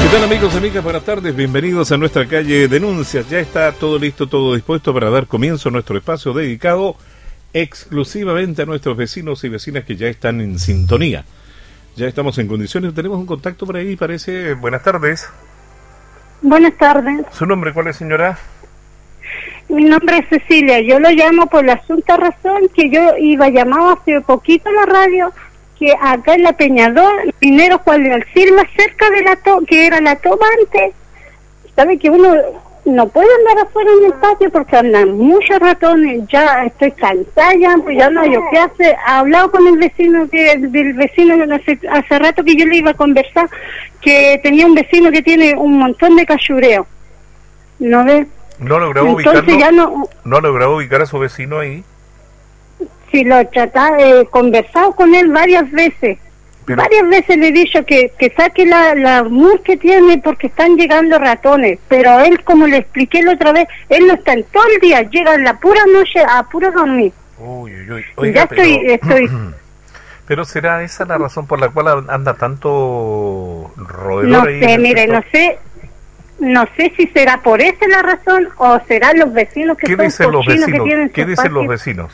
¿Qué tal, amigos y amigas? Buenas tardes, bienvenidos a nuestra calle Denuncias. Ya está todo listo, todo dispuesto para dar comienzo a nuestro espacio dedicado exclusivamente a nuestros vecinos y vecinas que ya están en sintonía. Ya estamos en condiciones, tenemos un contacto por ahí, parece. Buenas tardes. Buenas tardes. ¿Su nombre cuál es, señora? Mi nombre es Cecilia, yo lo llamo por la asunta razón que yo iba llamado hace poquito a la radio, que acá en la Peñador, minero Juan del Silva, cerca de la que era la toma antes, sabe que uno no puede andar afuera en el patio porque andan muchos ratones. Ya estoy cansada, ya, pues ya no hay qué hacer. He hablado con el vecino, del vecino hace rato que yo le iba a conversar, que tenía un vecino que tiene un montón de cachureo. ¿No ve? ¿No logró ubicarlo? ¿No logró ubicar a su vecino ahí? Sí, lo he conversado con él varias veces. Pero varias veces le he dicho que saque la mur que tiene porque están llegando ratones. Pero él, como le expliqué la otra vez, él no está en todo el día, llega en la pura noche a puro dormir. Oiga, ya estoy... Pero ¿será esa la razón por la cual anda tanto roedor no ahí? No sé, mire, no sé si será por esa la razón o serán los vecinos que son cochinos que tienen. ¿Qué dicen los vecinos?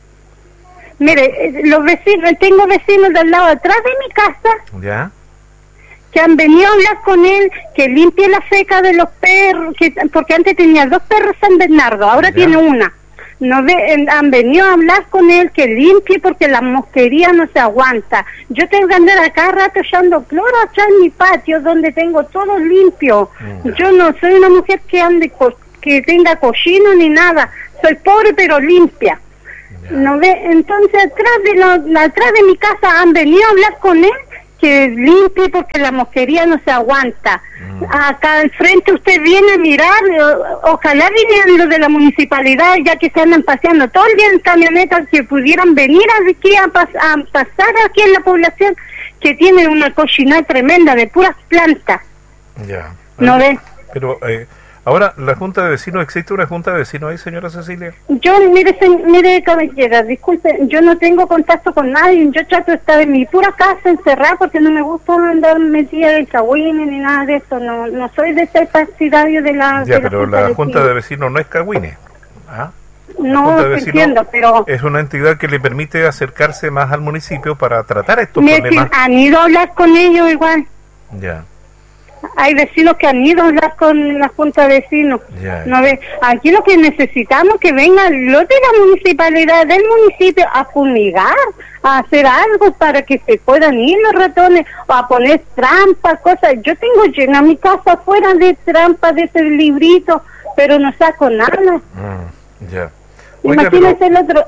Mire, los vecinos, tengo vecinos del lado de atrás de mi casa, ¿ya?, que han venido a hablar con él, que limpie la feca de los perros, porque antes tenía 2 perros San Bernardo, ahora ¿ya?, tiene una. Han venido a hablar con él que limpie porque la mosquería no se aguanta. Yo tengo que andar a cada rato echando cloro acá en mi patio donde tengo todo limpio. Yo no soy una mujer que ande que tenga cochino ni nada, soy pobre pero limpia. ¿No ve? Entonces atrás de mi casa han venido a hablar con él que limpie porque la mosquería no se aguanta. Acá al frente usted viene a mirar, ojalá vinieran los de la municipalidad, ya que se andan paseando todo el día en camionetas, que pudieran venir aquí a pasar aquí en la población, que tiene una cochinada tremenda de puras plantas. Ya. ¿No ve? Pero ahora, ¿la Junta de Vecinos, existe una Junta de Vecinos ahí, señora Cecilia? Yo, mire, caballera, disculpe, yo no tengo contacto con nadie, yo trato de estar en mi pura casa encerrada porque no me gusta andar metida en cagüines ni nada de eso, no soy de ese partidario de la... Ya, pero la Junta de Vecinos no es cagüines, ¿ah? No, entiendo, pero... Es una entidad que le permite acercarse más al municipio para tratar estos problemas. Han ido a hablar con ellos igual. Ya. Hay vecinos que han ido a hablar con la Junta de Vecinos. ¿No ve? Aquí lo que necesitamos es que vengan los de la municipalidad, del municipio, a fumigar, a hacer algo para que se puedan ir los ratones, o a poner trampas, cosas. Yo tengo llena mi casa afuera de trampas, de ese librito, pero no saco nada. Ya. Oiga, imagínese el otro.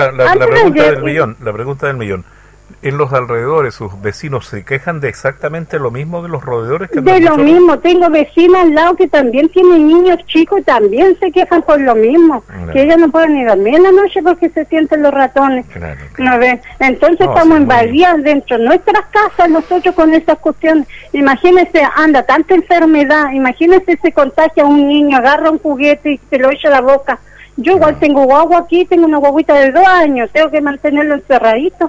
La pregunta del millón. En los alrededores, sus vecinos se quejan de exactamente lo mismo de los roedores que de lo mismo, tengo vecinas al lado que también tienen niños chicos y también se quejan por lo mismo, que ellas no pueden ni dormir en la noche porque se sienten los ratones. ¿No ve? Entonces estamos invadidas dentro de nuestras casas nosotros con esas cuestiones. Imagínese, anda tanta enfermedad, imagínese se contagia a un niño, agarra un juguete y se lo echa a la boca. Yo igual tengo guagua aquí, tengo una guaguita de 2 años, tengo que mantenerlo encerradito.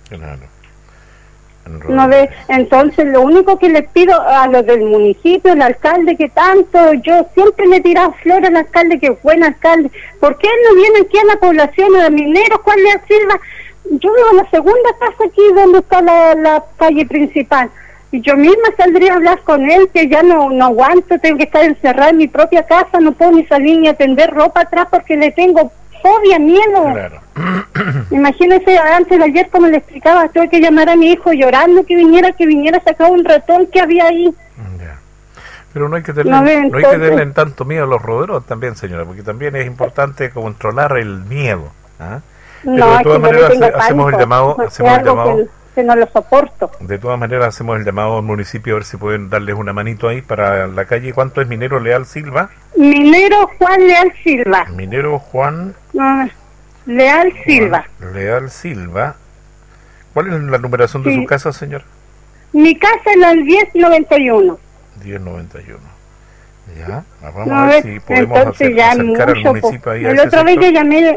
¿No ve? Entonces lo único que les pido a los del municipio, el alcalde, que tanto, yo siempre le he tirado flores al alcalde, que es buen alcalde, ¿por qué él no viene aquí a la población de mineros, Juan de Silva? Yo vivo en la segunda casa aquí donde está la calle principal, y yo misma saldría a hablar con él, que ya no aguanto, tengo que estar encerrada en mi propia casa, no puedo ni salir ni a tender ropa atrás porque le tengo fobia, miedo. Claro. Imagínese, antes de ayer, como le explicaba, tuve que llamar a mi hijo llorando que viniera a sacar un ratón que había ahí. Ya. Pero no hay que tenerle tanto miedo a los roedores también, señora, porque también es importante controlar el miedo. Pero de todas maneras hacemos el llamado, que no lo soporto. De todas maneras hacemos el llamado al municipio a ver si pueden darles una manito ahí para la calle. ¿Cuánto es Minero Leal Silva? Minero Juan Leal Silva. Minero Juan Leal Silva. Leal Silva. ¿Cuál es la numeración de su casa, señor? Mi casa es la 1091. 1091. Ya, vamos a ver si podemos acercar al municipio ahí. La otra vez yo llamé,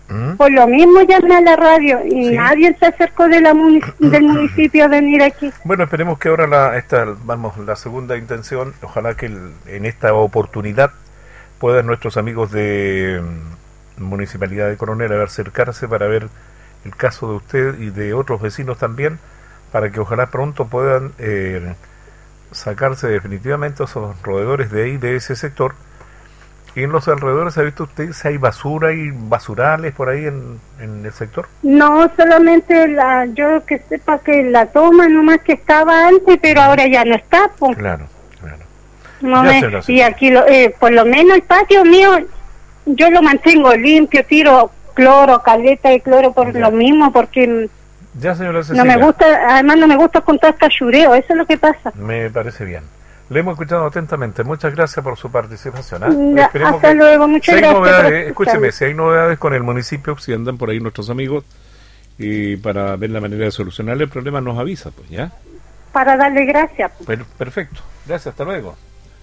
Por lo mismo llamé a la radio y Sí. nadie se acercó de del municipio a venir aquí. Bueno, esperemos que ahora la segunda intención, ojalá que en esta oportunidad puedan nuestros amigos de Municipalidad de Coronel acercarse para ver el caso de usted y de otros vecinos también, para que ojalá pronto puedan sacarse definitivamente esos roedores de ahí, de ese sector. Y en los alrededores, ¿ha visto usted si hay basura y basurales por ahí en el sector? No, solamente yo que sepa que la toma nomás que estaba antes, pero ahora ya no está, pues. Claro, claro. No Ya se lo hace. y aquí, por lo menos el patio mío, yo lo mantengo limpio, tiro cloro, caleta de cloro por Ya. lo mismo, porque Ya, señora no Cecilia. me gusta, además no me gusta contar cachureo, eso es lo que pasa. Me parece bien. Le hemos escuchado atentamente. Muchas gracias por su participación. Ya, Esperemos hasta que luego, muchas si hay gracias por novedades, escucharme. escúcheme, si hay novedades con el municipio, si andan por ahí nuestros amigos, y para ver la manera de solucionar el problema, nos avisa, pues, ¿ya? Para darle gracias. Perfecto. Gracias, hasta luego.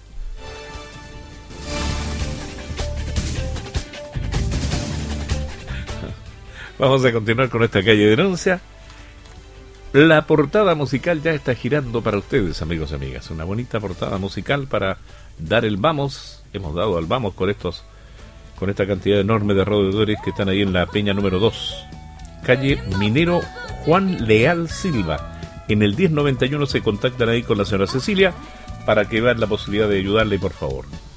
Vamos a continuar con esta calle de denuncia. La portada musical ya está girando para ustedes, amigos y amigas. Una bonita portada musical para dar el vamos. Hemos dado al vamos con esta cantidad enorme de roedores que están ahí en la peña número 2. Calle Minero Juan Leal Silva. En el 1091 se contactan ahí con la señora Cecilia para que vean la posibilidad de ayudarle, por favor.